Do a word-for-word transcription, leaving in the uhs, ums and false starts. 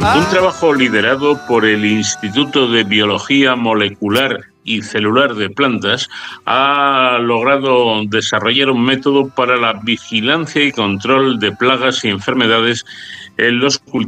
Un trabajo liderado por el Instituto de Biología Molecular y Celular de Plantas ha logrado desarrollar un método para la vigilancia y control de plagas y enfermedades en los cultivos